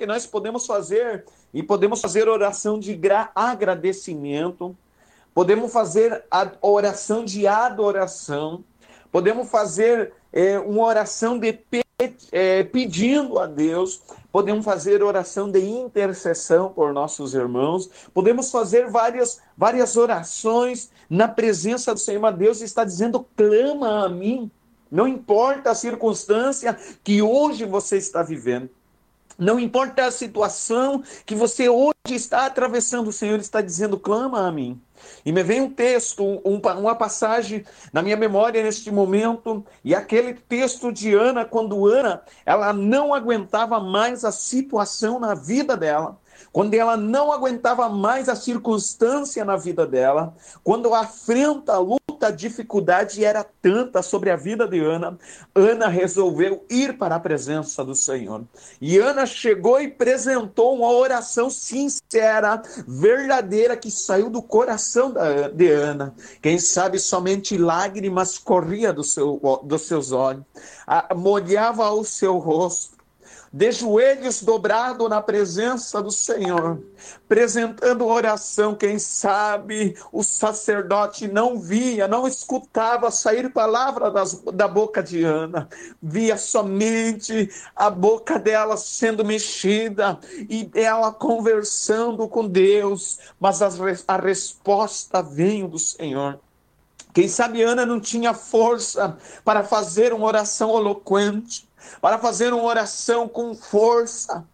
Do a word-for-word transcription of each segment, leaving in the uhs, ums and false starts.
que nós podemos fazer, e podemos fazer oração de gra- agradecimento, podemos fazer a oração de adoração, podemos fazer é, uma oração de pe- é, pedindo a Deus, podemos fazer oração de intercessão por nossos irmãos, podemos fazer várias, várias orações na presença do Senhor. Mas Deus está dizendo: clama a mim, não importa a circunstância que hoje você está vivendo. Não importa a situação que você hoje está atravessando, o Senhor está dizendo: clama a mim. E me vem um texto, um, uma passagem na minha memória neste momento, e aquele texto de Ana, quando Ana, ela não aguentava mais a situação na vida dela, quando ela não aguentava mais a circunstância na vida dela, quando a afrenta, a luta, a dificuldade era tanta sobre a vida de Ana, Ana resolveu ir para a presença do Senhor. E Ana chegou e apresentou uma oração sincera, verdadeira, que saiu do coração da, de Ana. Quem sabe somente lágrimas corriam do seu, dos seus olhos, a, molhava o seu rosto, de joelhos dobrados na presença do Senhor, apresentando oração. Quem sabe o sacerdote não via, não escutava sair palavra das, da boca de Ana, via somente a boca dela sendo mexida e ela conversando com Deus, mas a, a resposta veio do Senhor. Quem sabe Ana não tinha força para fazer uma oração eloquente, para fazer uma oração com força,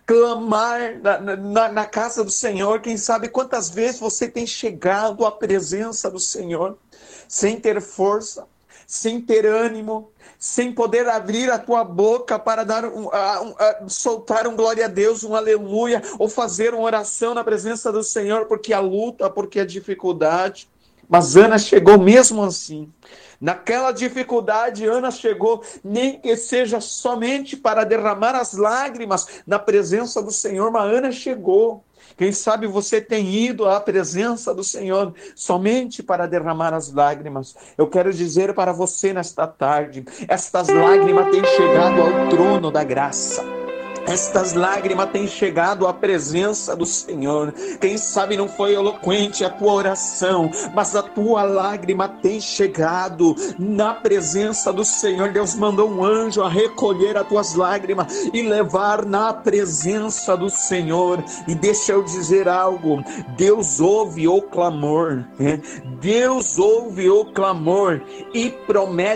clamar na, na, na casa do Senhor. Quem sabe quantas vezes você tem chegado à presença do Senhor sem ter força, sem ter ânimo, sem poder abrir a tua boca para dar um, a, um, a, soltar um glória a Deus, um aleluia, ou fazer uma oração na presença do Senhor, porque a luta, porque a dificuldade. Mas Ana chegou mesmo assim. Naquela dificuldade, Ana chegou, nem que seja somente para derramar as lágrimas na presença do Senhor, mas Ana chegou. Quem sabe você tem ido à presença do Senhor somente para derramar as lágrimas. Eu quero dizer para você nesta tarde, estas lágrimas têm chegado ao trono da graça. Estas lágrimas têm chegado à presença do Senhor. Quem sabe não foi eloquente a tua oração, mas a tua lágrima tem chegado na presença do Senhor. Deus mandou um anjo a recolher as tuas lágrimas e levar na presença do Senhor. E deixa eu dizer algo: Deus ouve o clamor, né? Deus ouve o clamor e promete